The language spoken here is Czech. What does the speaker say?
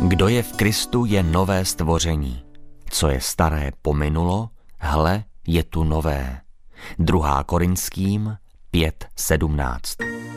Kdo je v Kristu, je nové stvoření. Co je staré pominulo, hle, je tu nové. 2. Korinským 5:17.